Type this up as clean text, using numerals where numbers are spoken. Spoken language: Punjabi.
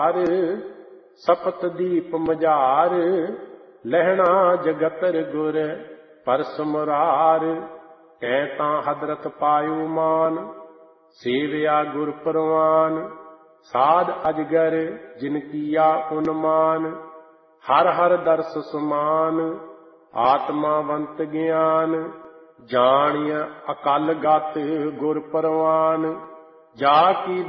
ਸਪਤ ਦੀਪ ਮਝਾਰ, ਲਹਿਣਾ ਜਗਤਰ ਗੁਰ ਪਰਸ ਮੁਰਾਰ। ਕੈ ਤਾਂ ਹਦਰਤ ਪਾਇਓ ਮਾਨ, ਸੇਵਿਆ ਗੁਰ ਪਰਵਾਨ। ਸਾਧ ਅਜਗਰ ਜਿਨ ਕੀਆ ਉਨਮਾਨ, ਹਰ ਹਰ ਦਰਸ ਸਮਾਨ। ਆਤਮਾਵੰਤ ਗਿਆਨ, ਜਾਣਿਆ ਅਕਲ ਗਤ ਗੁਰ ਪਰਵਾਨ। ਜਾ ਕੀ